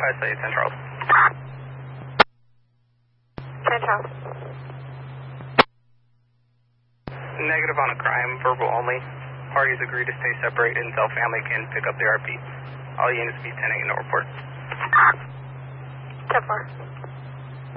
I say 10 Charles. 10 Charles. Negative on a crime, verbal only. Parties agree to stay separate until family can pick up the RP. All units be 10-8 no report. 10-4.